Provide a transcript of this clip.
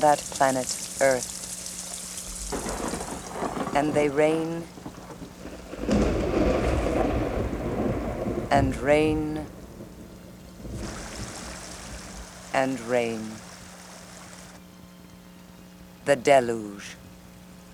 that planet Earth. And they rain and rain and rain. The deluge.